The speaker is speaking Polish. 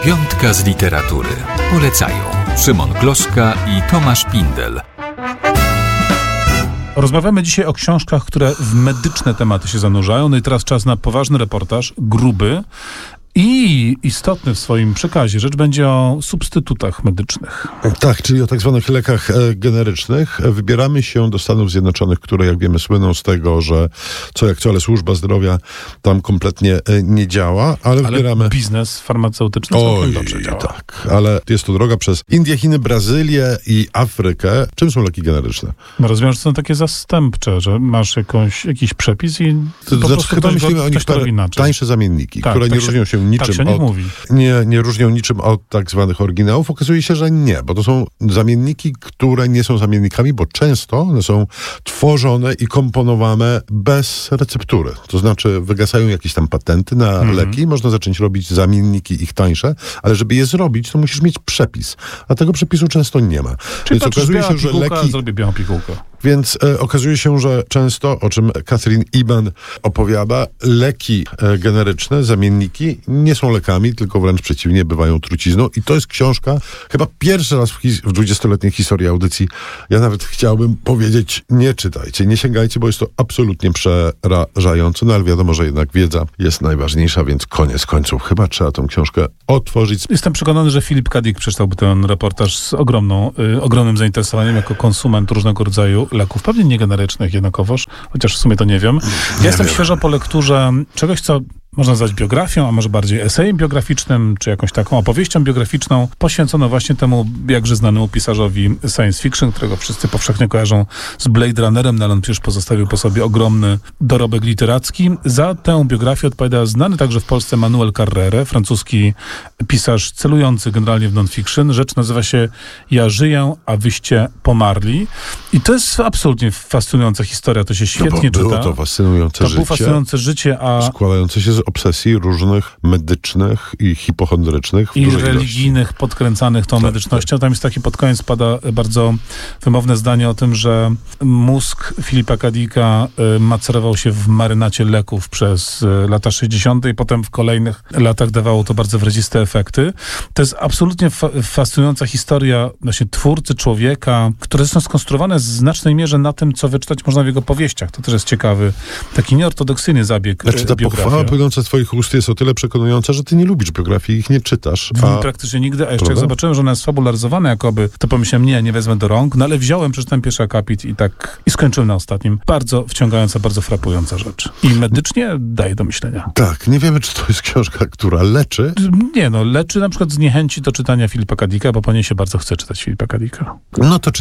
Piątka z literatury. Polecają Szymon Gloszka i Tomasz Pindel. Rozmawiamy dzisiaj o książkach, które w medyczne tematy się zanurzają. No i teraz czas na poważny reportaż, gruby i istotny w swoim przekazie. Rzecz będzie o substytutach medycznych. Tak, czyli o tak zwanych lekach generycznych. Wybieramy się do Stanów Zjednoczonych, które, jak wiemy, słyną z tego, że co jak co, ale służba zdrowia tam kompletnie nie działa, ale wybieramy... biznes farmaceutyczny całkiem dobrze działa. Tak, ale jest to droga przez Indię, Chiny, Brazylię i Afrykę. Czym są leki generyczne? No rozumiem, że są takie zastępcze, że masz jakiś przepis i chyba myślimy o nich tańsze zamienniki, które nie różnią się niczym nie różnią niczym od tak zwanych oryginałów. Okazuje się, że nie, bo to są zamienniki, które nie są zamiennikami, bo często one są tworzone i komponowane bez receptury. To znaczy wygasają jakieś tam patenty na leki, można zacząć robić zamienniki ich tańsze, ale żeby je zrobić, to musisz mieć przepis. A tego przepisu często nie ma. Czyli więc okazuje się, że leki... zrobię białą pigułkę. Więc okazuje się, że często, o czym Catherine Eban opowiada, leki generyczne, zamienniki nie są lekami, tylko wręcz przeciwnie, bywają trucizną. I to jest książka, chyba pierwszy raz w 20-letniej historii audycji. Ja nawet chciałbym powiedzieć, nie czytajcie, nie sięgajcie, bo jest to absolutnie przerażające. No ale wiadomo, że jednak wiedza jest najważniejsza, więc koniec końców chyba trzeba tę książkę otworzyć. Jestem przekonany, że Filip K. Dick przeczytałby ten reportaż z ogromnym zainteresowaniem jako konsument różnego rodzaju leków, pewnie nie generycznych jednakowoż, chociaż w sumie to nie wiem. Ja jestem świeżo po lekturze czegoś, co można nazwać biografią, a może bardziej esejem biograficznym, czy jakąś taką opowieścią biograficzną, poświęconą właśnie temu jakże znanemu pisarzowi science fiction, którego wszyscy powszechnie kojarzą z Blade Runnerem, no ale on przecież pozostawił po sobie ogromny dorobek literacki. Za tę biografię odpowiada znany także w Polsce Manuel Carrere, francuski pisarz celujący generalnie w non-fiction. Rzecz nazywa się Ja żyję, a wyście pomarli. I to jest absolutnie fascynująca historia, to się świetnie czyta. Było to fascynujące życie. To było fascynujące życie, a... składające się z obsesji różnych medycznych i hipochondrycznych. I religijnych, podkręcanych tą medycznością. Tam jest taki pod koniec pada bardzo wymowne zdanie o tym, że mózg Filipa K. Dicka macerował się w marynacie leków przez lata 60. i potem w kolejnych latach dawało to bardzo wyraziste efekty. To jest absolutnie fascynująca historia właśnie twórcy człowieka, które są skonstruowane w znacznej mierze na tym, co wyczytać można w jego powieściach. To też jest ciekawy, taki nieortodoksyjny zabieg pochwała płynąca z twoich ust jest o tyle przekonująca, że ty nie lubisz biografii, ich nie czytasz. Praktycznie nigdy, a jeszcze jak zobaczyłem, że ona jest fabularyzowana jakoby, to pomyślałem, nie wezmę do rąk, no ale wziąłem, przeczytałem pierwszy akapit i skończyłem na ostatnim. Bardzo wciągająca, bardzo frapująca rzecz. I medycznie daje do myślenia. Tak, nie wiemy, czy to jest książka, która leczy. Nie, leczy na przykład z niechęci do czytania Filipa K. Dicka, bo po niej się bardzo chce czytać Filipa K. Dicka. No to